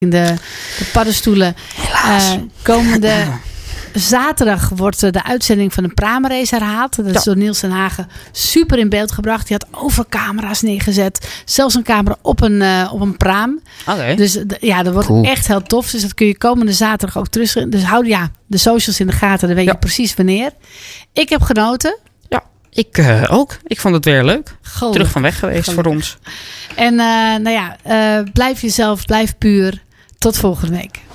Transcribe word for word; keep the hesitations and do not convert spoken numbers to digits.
de, de paddenstoelen. Helaas. Uh, komende zaterdag wordt de uitzending van de Pramerace herhaald. Dat is ja. door Niels den Hagen super in beeld gebracht. Die had over camera's neergezet. Zelfs een camera op een, uh, op een praam. Okay. Dus ja, dat wordt cool. Echt heel tof. Dus dat kun je komende zaterdag ook terug. Dus hou ja, de socials in de gaten. Dan weet ja. je precies wanneer. Ik heb genoten. Ja, ik uh, ook. Ik vond het weer leuk. Gelukkig. Terug van weg geweest Gelukkig. voor ons. En uh, nou ja, uh, blijf jezelf, blijf puur. Tot volgende week.